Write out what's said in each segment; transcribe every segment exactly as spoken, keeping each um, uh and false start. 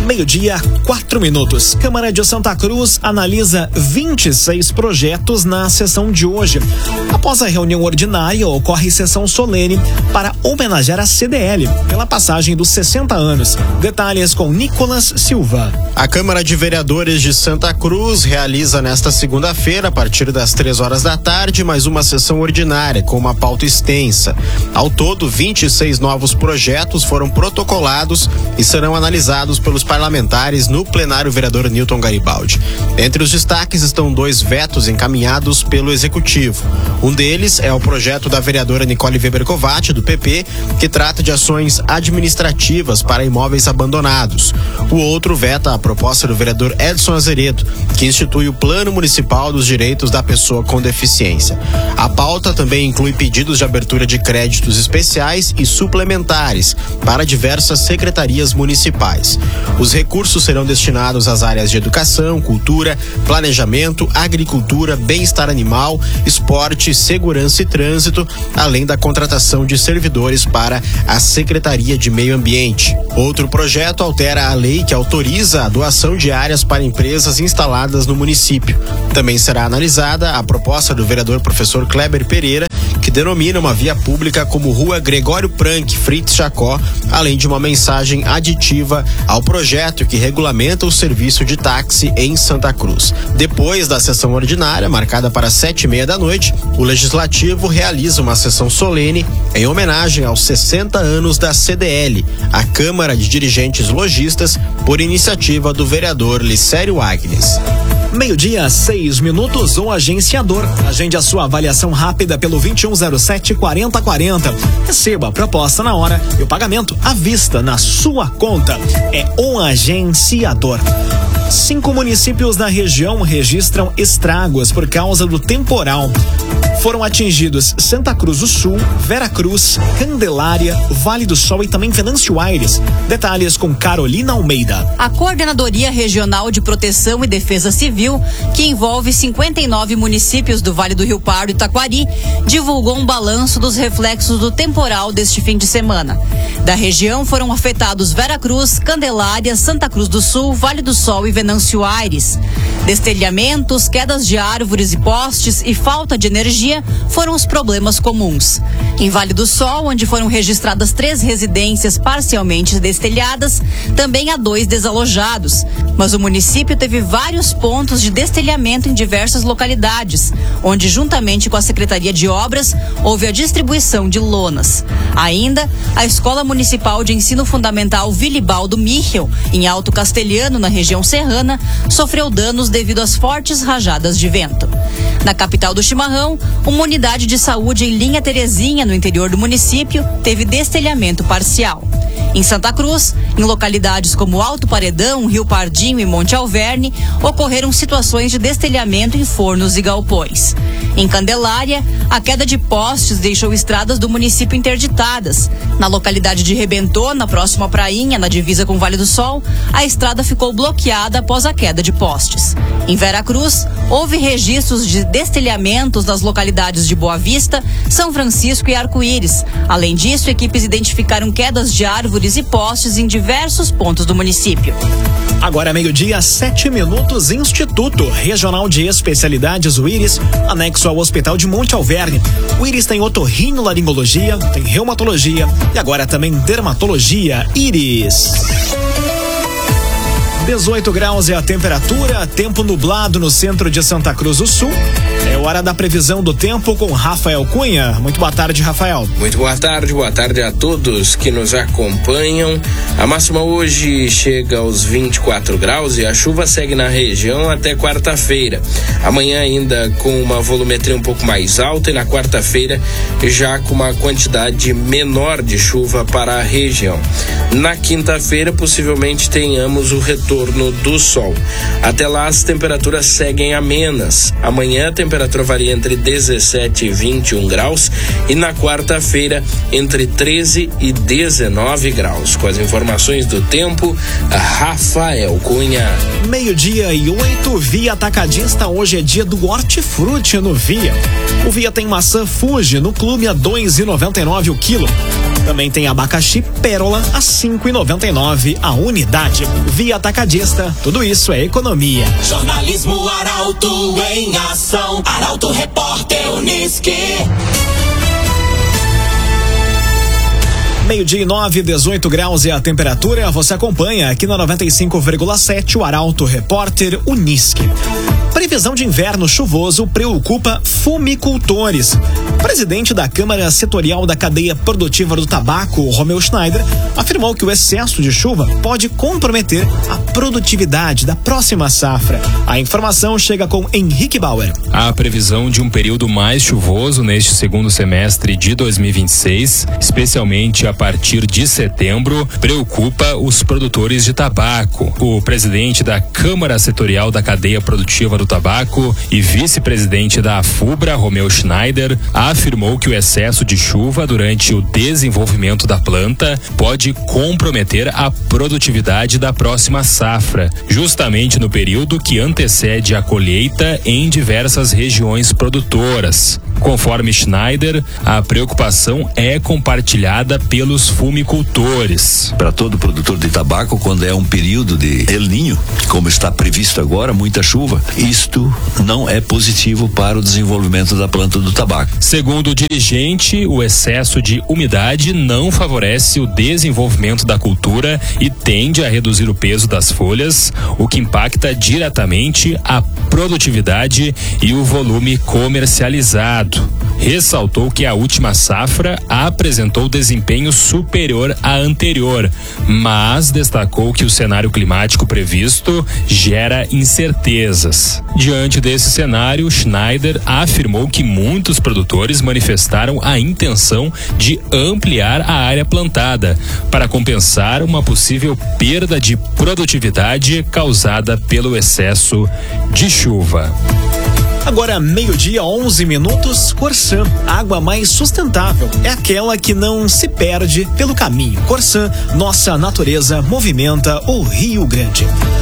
Meio-dia, quatro minutos. Câmara de Santa Cruz analisa vinte e seis projetos na sessão de hoje. Após a reunião ordinária, ocorre sessão solene para homenagear a C D L pela passagem dos sessenta anos. Detalhes com Nicolas Silva. A Câmara de Vereadores de Santa Cruz realiza nesta segunda-feira, a partir das três horas da tarde, mais uma sessão ordinária com uma pauta extensa. Ao todo, vinte e seis novos projetos foram protocolados e serão analisados pelos parlamentares no plenário vereador Newton Garibaldi. Entre os destaques estão dois vetos encaminhados pelo Executivo. Um deles é o projeto da vereadora Nicole Weber Covatti, do P P, que trata de ações administrativas para imóveis abandonados. O outro veta a proposta do vereador Edson Azeredo, que institui o Plano Municipal dos Direitos da Pessoa com Deficiência. A pauta também inclui pedidos de abertura de créditos especiais e suplementares para diversas secretarias municipais. Os recursos serão destinados às áreas de educação, cultura, planejamento, agricultura, bem-estar animal, esporte, segurança e trânsito, além da contratação de servidores para a Secretaria de Meio Ambiente. Outro projeto altera a lei que autoriza a doação de áreas para empresas instaladas no município. Também será analisada a proposta do vereador professor Kleber Pereira, que denomina uma via pública como Rua Gregório Prank Fritz Jacó, além de uma mensagem aditiva ao projeto que regulamenta o serviço de táxi em Santa Cruz. Depois da sessão ordinária, marcada para sete e meia da noite, o Legislativo realiza uma sessão solene em homenagem aos sessenta anos da C D L, a Câmara de Dirigentes Lojistas, por iniciativa do vereador Licério Agnes. Meio-dia, seis minutos, o agenciador. Agende a sua avaliação rápida pelo vinte e um zero sete, quarenta quarenta. Receba a proposta na hora e o pagamento à vista na sua conta. É o agenciador. Cinco municípios da região registram estragos por causa do temporal. Foram atingidos Santa Cruz do Sul, Vera Cruz, Candelária, Vale do Sol e também Venâncio Aires. Detalhes com Carolina Almeida. A Coordenadoria Regional de Proteção e Defesa Civil, que envolve cinquenta e nove municípios do Vale do Rio Pardo e Taquari, divulgou um balanço dos reflexos do temporal deste fim de semana. Da região foram afetados Vera Cruz, Candelária, Santa Cruz do Sul, Vale do Sol e Venâncio Aires. Destelhamentos, quedas de árvores e postes e falta de energia foram os problemas comuns. Em Vale do Sol, onde foram registradas três residências parcialmente destelhadas, também há dois desalojados. Mas o município teve vários pontos de destelhamento em diversas localidades, onde, juntamente com a Secretaria de Obras, houve a distribuição de lonas. Ainda, a Escola Municipal de Ensino Fundamental Vilibaldo Michel, em Alto Castelhano, na região serrana, sofreu danos devido às fortes rajadas de vento. Na capital do Chimarrão, uma unidade de saúde em Linha Terezinha, no interior do município, teve destelhamento parcial. Em Santa Cruz, em localidades como Alto Paredão, Rio Pardinho e Monte Alverne, ocorreram situações de destelhamento em fornos e galpões. Em Candelária, a queda de postes deixou estradas do município interditadas. Na localidade de Rebentona, próximo à Prainha, na divisa com o Vale do Sol, a estrada ficou bloqueada após a queda de postes. Em Vera Cruz, houve registros de destelhamentos nas localidades de Boa Vista, São Francisco e Arco-Íris. Além disso, equipes identificaram quedas de árvores e postes em diversos pontos do município. Agora meio-dia, sete minutos, Instituto Regional de Especialidades, o Íris, anexo ao Hospital de Monte Alverne. O Íris tem otorrinolaringologia, tem reumatologia e agora também dermatologia. Íris. dezoito graus é a temperatura, tempo nublado no centro de Santa Cruz do Sul. É hora da previsão do tempo com Rafael Cunha. Muito boa tarde, Rafael. Muito boa tarde, boa tarde a todos que nos acompanham. A máxima hoje chega aos vinte e quatro graus e a chuva segue na região até quarta-feira. Amanhã ainda com uma volumetria um pouco mais alta e na quarta-feira já com uma quantidade menor de chuva para a região. Na quinta-feira possivelmente tenhamos o retorno do sol. Até lá as temperaturas seguem amenas. Amanhã a temperatura quatro varia entre dezessete e vinte e um graus e na quarta-feira entre treze e dezenove graus. Com as informações do tempo, Rafael Cunha. Meio-dia e oito, Via Atacadista. Hoje é dia do hortifruti no Via. O Via tem maçã Fuji no clube a dois e noventa e nove o quilo. Também tem abacaxi Pérola a cinco e noventa e nove a unidade. Via Atacadista, tudo isso é economia. Jornalismo Arauto em ação. Arauto Repórter Unisque. Meio-dia e nove, dezoito graus é a temperatura. Você acompanha aqui na noventa e cinco vírgula sete o Arauto Repórter Unisque. Previsão de inverno chuvoso preocupa fumicultores. O presidente da Câmara Setorial da Cadeia Produtiva do Tabaco, Romeu Schneider, afirmou que o excesso de chuva pode comprometer a produtividade da próxima safra. A informação chega com Henrique Bauer. A previsão de um período mais chuvoso neste segundo semestre de dois mil e vinte e seis, especialmente a partir de setembro, preocupa os produtores de tabaco. O presidente da Câmara Setorial da Cadeia Produtiva do Tabaco e vice-presidente da AFUBRA, Romeu Schneider, afirmou que o excesso de chuva durante o desenvolvimento da planta pode comprometer a produtividade da próxima safra, justamente no período que antecede a colheita em diversas regiões produtoras. Conforme Schneider, a preocupação é compartilhada pelos fumicultores. Para todo produtor de tabaco, quando é um período de El Niño, como está previsto agora, muita chuva, isto não é positivo para o desenvolvimento da planta do tabaco. Segundo o dirigente, o excesso de umidade não favorece o desenvolvimento da cultura e tende a reduzir o peso das folhas, o que impacta diretamente a produtividade e o volume comercializado. Ressaltou que a última safra apresentou desempenho superior à anterior, mas destacou que o cenário climático previsto gera incertezas. Diante desse cenário, Schneider afirmou que muitos produtores manifestaram a intenção de ampliar a área plantada para compensar uma possível perda de produtividade causada pelo excesso de chuva. Agora, meio-dia, onze minutos, Corsan, água mais sustentável. É aquela que não se perde pelo caminho. Corsan, nossa natureza movimenta o Rio Grande.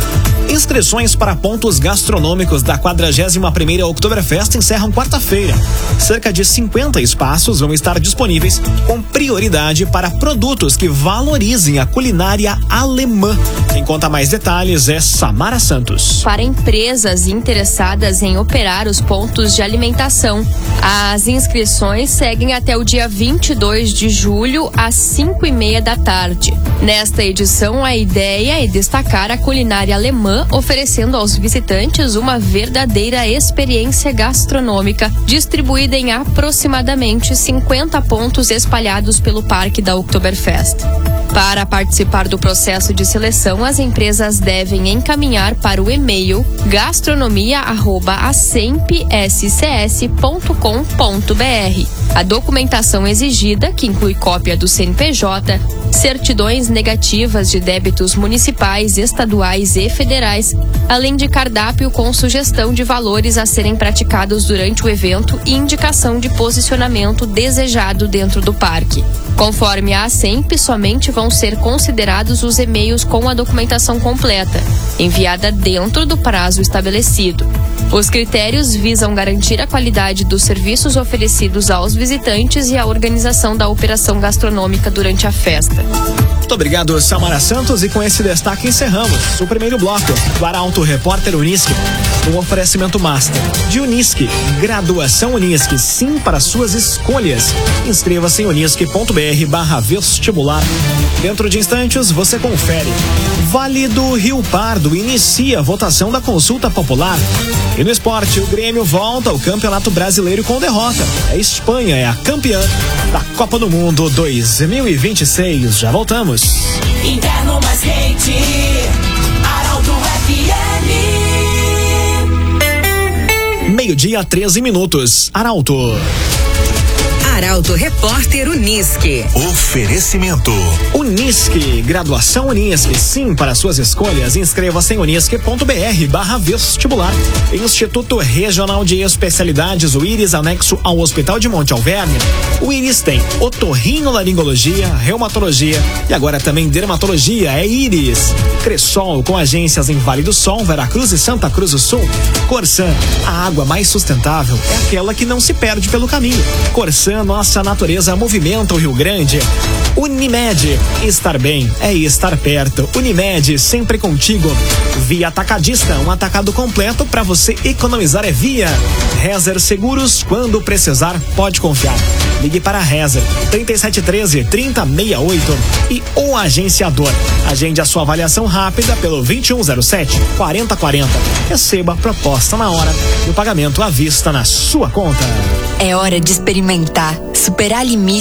Inscrições para pontos gastronômicos da quadragésima primeira Oktoberfest encerram quarta-feira. Cerca de cinquenta espaços vão estar disponíveis com prioridade para produtos que valorizem a culinária alemã. Quem conta mais detalhes é Samara Santos. Para empresas interessadas em operar os pontos de alimentação, as inscrições seguem até o dia vinte e dois de julho às cinco e meia da tarde. Nesta edição, a ideia é destacar a culinária alemã, oferecendo aos visitantes uma verdadeira experiência gastronômica, distribuída em aproximadamente cinquenta pontos espalhados pelo parque da Oktoberfest. Para participar do processo de seleção, as empresas devem encaminhar para o e-mail gastronomia arroba acemp s c s ponto com ponto b r. A documentação exigida, que inclui cópia do C N P J, certidões negativas de débitos municipais, estaduais e federais, além de cardápio com sugestão de valores a serem praticados durante o evento e indicação de posicionamento desejado dentro do parque. Conforme a ACEMP, somente vão ser considerados os e-mails com a documentação completa, enviada dentro do prazo estabelecido. Os critérios visam garantir a qualidade dos serviços oferecidos aos visitantes e a organização da operação gastronômica durante a festa. Muito obrigado, Samara Santos, e com esse destaque encerramos o primeiro bloco do Arauto Repórter Unisque, um oferecimento master de Unisque, graduação Unisque, sim para suas escolhas. Inscreva-se em unisque ponto b r barra vestibular. Dentro de instantes você confere. Vale do Rio Pardo inicia a votação da consulta popular. E no esporte, o Grêmio volta ao Campeonato Brasileiro com derrota. A Espanha é a campeã da Copa do Mundo dois mil e vinte e seis. Já voltamos. Inverno mais quente, Arauto F M. Meio-dia, treze minutos. Arauto. Arauto Repórter Unisque. Oferecimento. Unisque, graduação Unisque, sim para suas escolhas. Inscreva-se em unisque.br barra vestibular. Instituto Regional de Especialidades, o Íris, anexo ao Hospital de Monte Alverne. O Íris tem otorrinolaringologia, reumatologia e agora também dermatologia. É Íris. Cressol, com agências em Vale do Sol, Veracruz e Santa Cruz do Sul. Corsan, a água mais sustentável é aquela que não se perde pelo caminho. Corsan, nossa natureza movimenta o Rio Grande. Unimed, estar bem é estar perto. Unimed, sempre contigo. Via Atacadista, um atacado completo para você economizar é Via. Rezer Seguros, quando precisar, pode confiar. Ligue para a Rezer, trinta e sete treze, trinta sessenta e oito. E o agenciador. Agende a sua avaliação rápida pelo vinte e um zero sete, quarenta quarenta. Receba a proposta na hora e o pagamento à vista na sua conta. É hora de experimentar, superar limites